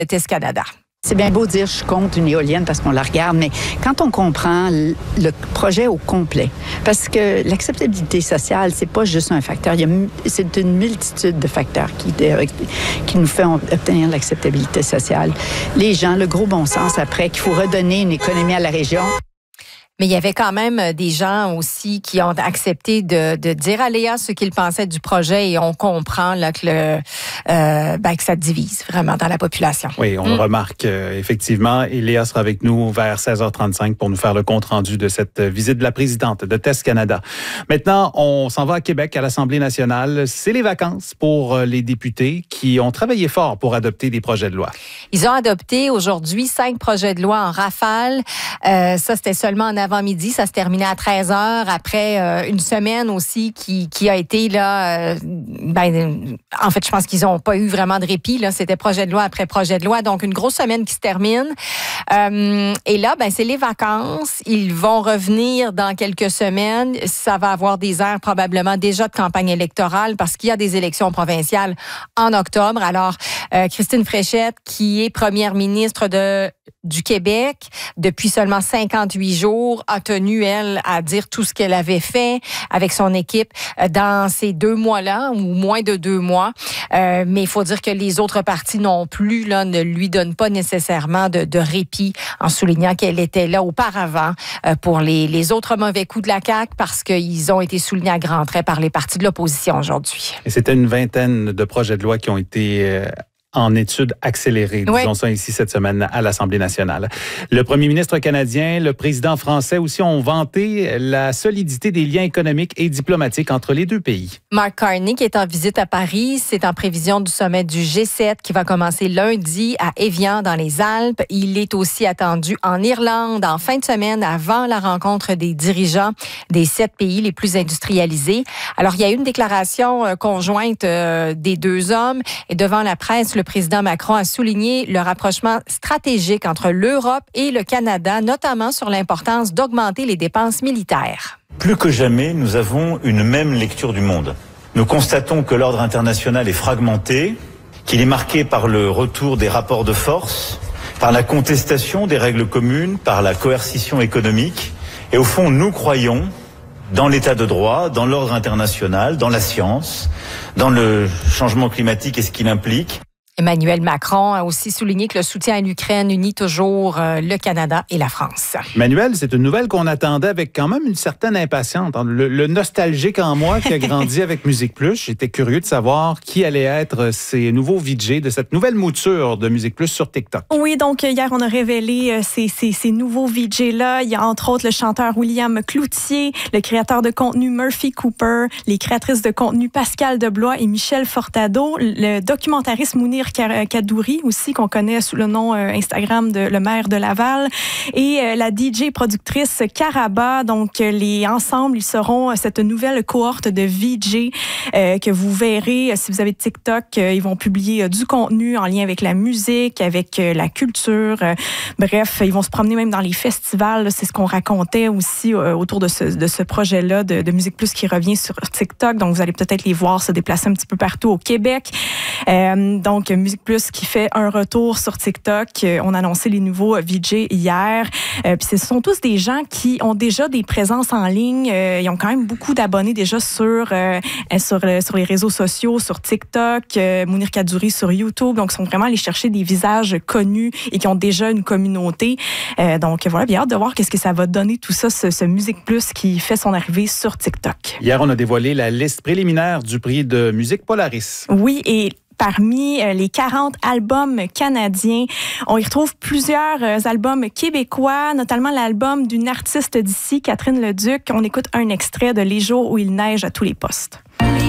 de TES Canada. C'est bien beau dire je suis contre une éolienne parce qu'on la regarde, mais quand on comprend le projet au complet, parce que l'acceptabilité sociale, c'est pas juste un facteur, c'est une multitude de facteurs qui nous fait obtenir l'acceptabilité sociale. Les gens, le gros bon sens après, qu'il faut redonner une économie à la région. Mais il y avait quand même des gens aussi qui ont accepté de dire à Léa ce qu'ils pensaient du projet et on comprend là, que ça divise vraiment dans la population. Oui, on le remarque effectivement. Et Léa sera avec nous vers 16h35 pour nous faire le compte-rendu de cette visite de la présidente de TES Canada. Maintenant, on s'en va à Québec, à l'Assemblée nationale. C'est les vacances pour les députés qui ont travaillé fort pour adopter des projets de loi. Ils ont adopté aujourd'hui 5 projets de loi en rafale. Ça, c'était seulement en avant-midi. Ça se terminait à 13h après une semaine aussi qui a été là. En fait, je pense qu'ils n'ont pas eu vraiment de répit. Là. C'était projet de loi après projet de loi. Donc, une grosse semaine qui se termine. Et là, c'est les vacances. Ils vont revenir dans quelques semaines. Ça va avoir des airs probablement déjà de campagne électorale parce qu'il y a des élections provinciales en octobre. Alors, Christine Fréchette, qui est première ministre du Québec depuis seulement 58 jours, a tenu, elle, à dire tout ce qu'elle avait fait avec son équipe dans ces 2 mois-là, ou moins de 2 mois. Mais il faut dire que les autres partis non plus là, ne lui donnent pas nécessairement de répit en soulignant qu'elle était là auparavant pour les autres mauvais coups de la CAQ parce qu'ils ont été soulignés à grands traits par les partis de l'opposition aujourd'hui. Et c'était une vingtaine de projets de loi qui ont été en études accélérées, disons ça ici cette semaine à l'Assemblée nationale. Le premier ministre canadien, le président français aussi ont vanté la solidité des liens économiques et diplomatiques entre les deux pays. Mark Carney, qui est en visite à Paris, c'est en prévision du sommet du G7 qui va commencer lundi à Évian dans les Alpes. Il est aussi attendu en Irlande en fin de semaine avant la rencontre des dirigeants des 7 pays les plus industrialisés. Alors, il y a eu une déclaration conjointe des 2 hommes et devant la presse, le président Macron a souligné le rapprochement stratégique entre l'Europe et le Canada, notamment sur l'importance d'augmenter les dépenses militaires. Plus que jamais, nous avons une même lecture du monde. Nous constatons que l'ordre international est fragmenté, qu'il est marqué par le retour des rapports de force, par la contestation des règles communes, par la coercition économique. Et au fond, nous croyons dans l'état de droit, dans l'ordre international, dans la science, dans le changement climatique et ce qu'il implique. Emmanuel Macron a aussi souligné que le soutien à l'Ukraine unit toujours le Canada et la France. Emmanuel, c'est une nouvelle qu'on attendait avec quand même une certaine impatience. Le nostalgique en moi qui a grandi avec Musique Plus, j'étais curieux de savoir qui allaient être ces nouveaux VJ de cette nouvelle mouture de Musique Plus sur TikTok. Oui, donc hier, on a révélé ces nouveaux VJ-là. Il y a entre autres le chanteur William Cloutier, le créateur de contenu Murphy Cooper, les créatrices de contenu Pascal Deblois et Michel Fortado, le documentariste Mounir Kadouri aussi, qu'on connaît sous le nom Instagram de le maire de Laval, et la DJ productrice Caraba. Donc, ensemble, ils seront cette nouvelle cohorte de VJ que vous verrez si vous avez TikTok. Ils vont publier du contenu en lien avec la musique, avec la culture. Bref, ils vont se promener même dans les festivals. C'est ce qu'on racontait aussi autour de ce projet-là de Musique Plus qui revient sur TikTok. Donc, vous allez peut-être les voir se déplacer un petit peu partout au Québec. Donc, Musique Plus qui fait un retour sur TikTok. On a annoncé les nouveaux VJ hier. Puis ce sont tous des gens qui ont déjà des présences en ligne. Ils ont quand même beaucoup d'abonnés déjà sur les réseaux sociaux, sur TikTok, Mounir Kadouri sur YouTube. Donc, ils sont vraiment allés chercher des visages connus et qui ont déjà une communauté. Donc, voilà, bien hâte de voir qu'est-ce que ça va donner tout ça, ce Musique Plus qui fait son arrivée sur TikTok. Hier, on a dévoilé la liste préliminaire du prix de musique Polaris. Oui, et parmi les 40 albums canadiens, on y retrouve plusieurs albums québécois, notamment l'album d'une artiste d'ici, Catherine Leduc. On écoute un extrait de Les jours où il neige à tous les postes.